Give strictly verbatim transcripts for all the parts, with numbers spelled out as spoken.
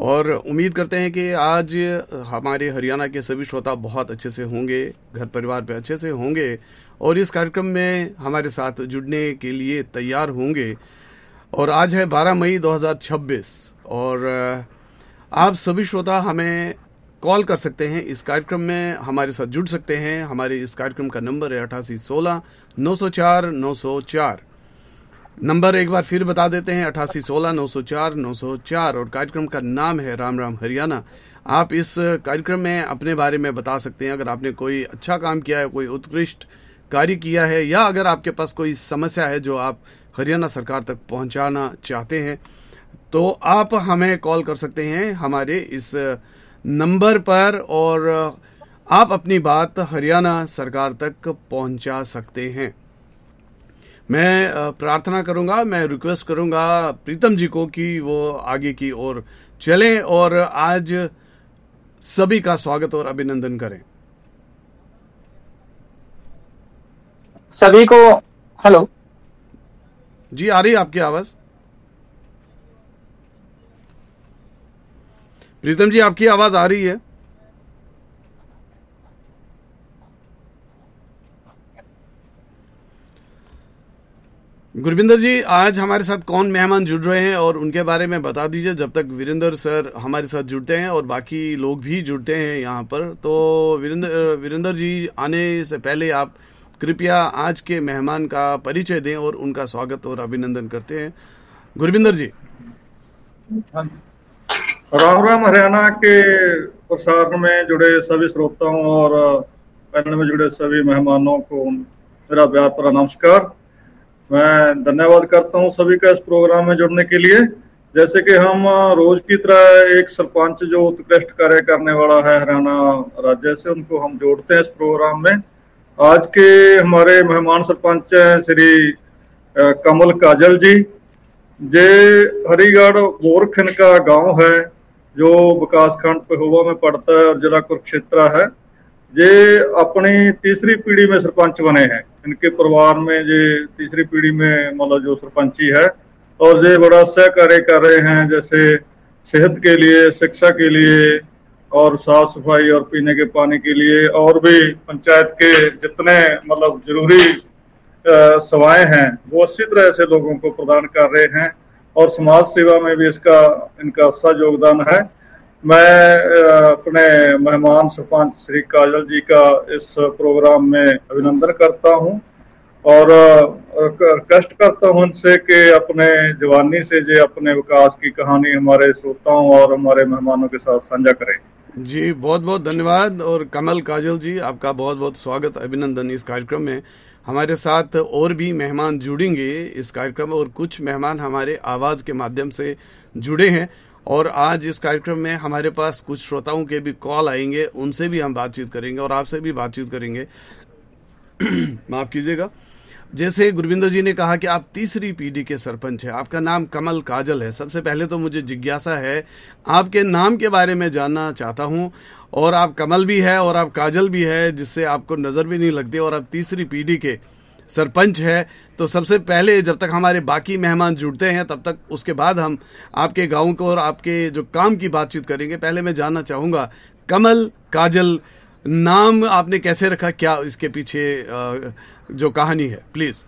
और उम्मीद करते हैं कि आज हमारे हरियाणा के सभी श्रोता बहुत अच्छे से होंगे, घर परिवार पे अच्छे से होंगे और इस कार्यक्रम में हमारे साथ जुड़ने के लिए तैयार होंगे। और आज है बारह मई दो हज़ार छब्बीस और आप सभी श्रोता हमें कॉल कर सकते हैं, इस कार्यक्रम में हमारे साथ जुड़ सकते हैं। हमारे इस कार्यक्रम का नंबर है अठासी सोलह नौ सौ चार नौ सौ चार। नंबर एक बार फिर बता देते हैं, अठासी सोलह नौ सौ चार नौ सौ चार और कार्यक्रम का नाम है राम राम हरियाणा। आप इस कार्यक्रम में अपने बारे में बता सकते हैं, अगर आपने कोई अच्छा काम किया है, कोई उत्कृष्ट कार्य किया है या अगर आपके पास कोई समस्या है जो आप हरियाणा सरकार तक पहुंचाना चाहते हैं तो आप हमें कॉल कर सकते हैं हमारे इस नंबर पर और आप अपनी बात हरियाणा सरकार तक पहुंचा सकते हैं। मैं प्रार्थना करूंगा, मैं रिक्वेस्ट करूंगा प्रीतम जी को कि वो आगे की ओर चलें और आज सभी का स्वागत और अभिनंदन करें। सभी को हेलो जी, आ रही है आपकी आवाज? प्रीतम जी, आपकी आवाज आ रही है? गुरविंदर जी, आज हमारे साथ कौन मेहमान जुड़ रहे हैं और उनके बारे में बता दीजिए जब तक वीरेंद्र सर हमारे साथ जुड़ते हैं और बाकी लोग भी जुड़ते हैं यहाँ पर। तो वीरेंद्र वीरेंद्र जी आने से पहले आप कृपया आज के मेहमान का परिचय दें और उनका स्वागत और अभिनंदन करते हैं। गुरविंदर जी। राम राम हरियाणा के प्रसारण में जुड़े सभी श्रोताओं और पैनल में जुड़े सभी मेहमानों को मेरा प्यार भरा नमस्कार। मैं धन्यवाद करता हूं सभी का इस प्रोग्राम में जुड़ने के लिए। जैसे कि हम रोज की तरह एक सरपंच जो उत्कृष्ट कार्य करने वाला है हरियाणा राज्य से, उनको हम जोड़ते हैं इस प्रोग्राम में। आज के हमारे मेहमान सरपंच हैं श्री कमल काजल जी। जे हरिगढ़ गोरखन का गांव है जो विकास खंड पहोवा में पड़ता है और जिला कुरुक्षेत्र है। जे अपनी तीसरी पीढ़ी में सरपंच बने हैं, इनके परिवार में जे तीसरी पीढ़ी में मतलब जो सरपंची है और जे बड़ा अच्छा कार्य कर रहे हैं, जैसे सेहत के लिए, शिक्षा के लिए और साफ सफाई और पीने के पानी के लिए और भी पंचायत के जितने मतलब जरूरी सेवाएं हैं वो अच्छी तरह से लोगों को प्रदान कर रहे हैं और समाज सेवा में भी इसका इनका अच्छा योगदान है। मैं अपने मेहमान सरपंच श्री काजल जी का इस प्रोग्राम में अभिनंदन करता हूं और कष्ट करता हूं उनसे कि अपने जवानी से जो अपने विकास की कहानी हमारे श्रोताओं और हमारे मेहमानों के साथ साझा करें। जी, बहुत बहुत धन्यवाद। और कमल काजल जी, आपका बहुत बहुत स्वागत, अभिनंदन इस कार्यक्रम में। हमारे साथ और भी मेहमान जुड़ेंगे इस कार्यक्रम में और कुछ मेहमान हमारे आवाज के माध्यम से जुड़े हैं और आज इस कार्यक्रम में हमारे पास कुछ श्रोताओं के भी कॉल आएंगे, उनसे भी हम बातचीत करेंगे और आपसे भी बातचीत करेंगे। माफ कीजिएगा। जैसे गुरविंदर जी ने कहा कि आप तीसरी पीढ़ी के सरपंच हैं, आपका नाम कमल काजल है। सबसे पहले तो मुझे जिज्ञासा है, आपके नाम के बारे में जानना चाहता हूं। और आप कमल भी है और आप काजल भी है, जिससे आपको नजर भी नहीं लगती और आप तीसरी पीढ़ी के सरपंच है। तो सबसे पहले जब तक हमारे बाकी मेहमान जुड़ते हैं तब तक उसके बाद हम आपके गांव को और आपके जो काम की बातचीत करेंगे। पहले मैं जानना चाहूंगा, कमल काजल नाम आपने कैसे रखा, क्या इसके पीछे जो कहानी है, प्लीज।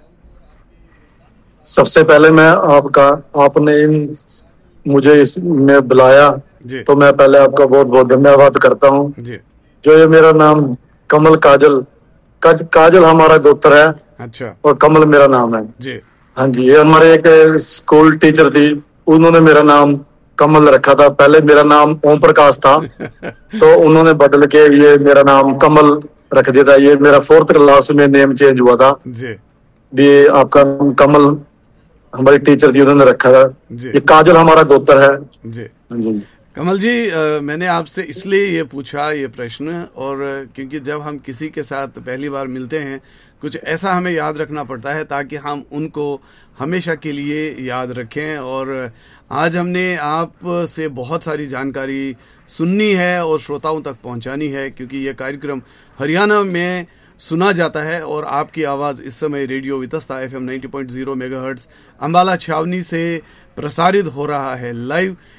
सबसे पहले मैं आपका आपने इन मुझे इसमें बुलाया तो मैं पहले आपका बहुत बहुत धन्यवाद करता हूँ। जो ये मेरा नाम कमल काजल काज, काजल हमारा गोत्र है। अच्छा। और कमल मेरा नाम है जी। हाँ जी, ये हमारे एक स्कूल टीचर थी, उन्होंने मेरा नाम कमल रखा था। पहले मेरा नाम ओम प्रकाश था तो उन्होंने बदल के ये मेरा नाम कमल रख दिया था। ये मेरा फोर्थ क्लास में नेम चेंज हुआ था जी। ये आपका कमल हमारी टीचर थी, उन्होंने रखा था। ये काजल हमारा गोत्र है जी। जी। कमल जी, आ, मैंने आपसे इसलिए ये पूछा ये प्रश्न, और क्योंकि जब हम किसी के साथ पहली बार मिलते हैं कुछ ऐसा हमें याद रखना पड़ता है ताकि हम उनको हमेशा के लिए याद रखें। और आज हमने आप से बहुत सारी जानकारी सुननी है और श्रोताओं तक पहुंचानी है, क्योंकि ये कार्यक्रम हरियाणा में सुना जाता है और आपकी आवाज इस समय radio Vitasta F M ninety point zero megahertz Ambala छावनी से प्रसारित हो रहा है लाइव।